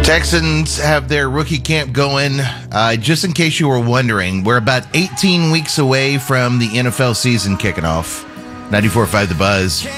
Texans have their rookie camp going. Just in case you were wondering, we're about 18 weeks away from the NFL season kicking off. 94.5 The Buzz.